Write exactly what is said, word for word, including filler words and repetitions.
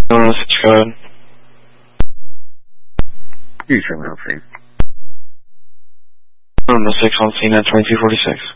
Uh, six code. You turn around, please. Number six on scene at twenty-two forty-six.